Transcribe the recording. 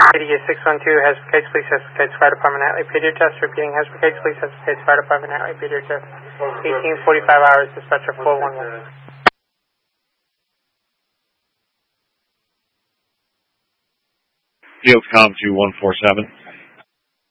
ADA 612, Hasbrook Heights Police, Hasbrook Heights Fire Department, Nightly Peter Test, repeating Hasbrook Heights Police, Hasbrook Heights Fire Department, Nightly Peter Test, 1845 hours, dispatcher 411. Field Com 2147.